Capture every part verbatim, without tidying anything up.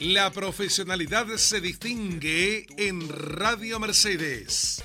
La profesionalidad se distingue en Radio Mercedes.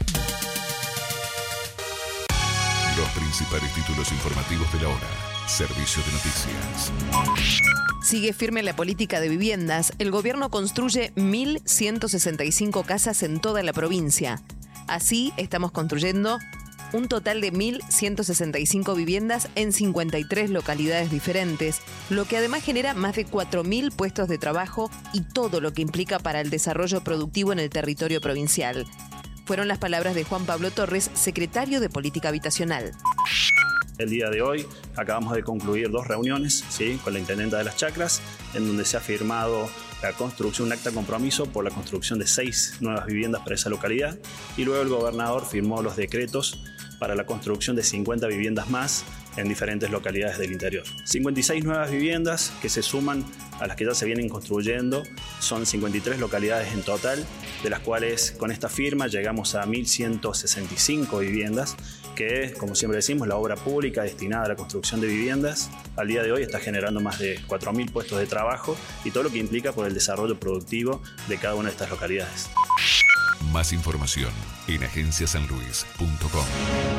Los principales títulos informativos de la hora. Servicio de noticias. Sigue firme la política de viviendas. El gobierno construye mil ciento sesenta y cinco casas en toda la provincia. Así estamos construyendo un total de mil ciento sesenta y cinco viviendas en cincuenta y tres localidades diferentes, lo que además genera más de cuatro mil puestos de trabajo y todo lo que implica para el desarrollo productivo en el territorio provincial. Fueron las palabras de Juan Pablo Torres, secretario de Política Habitacional. El día de hoy acabamos de concluir dos reuniones, ¿sí?, con la intendenta de Las Chacras, en donde se ha firmado la construcción, un acta de compromiso por la construcción de seis nuevas viviendas para esa localidad, y luego el gobernador firmó los decretos para la construcción de cincuenta viviendas más en diferentes localidades del interior. cincuenta y seis nuevas viviendas que se suman a las que ya se vienen construyendo, son cincuenta y tres localidades en total, de las cuales con esta firma llegamos a mil ciento sesenta y cinco viviendas, que, como siempre decimos, la obra pública destinada a la construcción de viviendas al día de hoy está generando más de cuatro mil puestos de trabajo y todo lo que implica por el desarrollo productivo de cada una de estas localidades. Más información en agencia san luis punto com.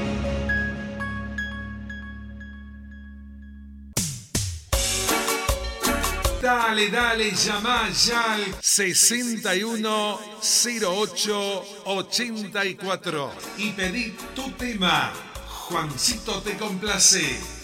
Dale, dale, llama ya al sesenta y uno cero ocho ochenta y cuatro y pedí tu tema. Juancito te complace.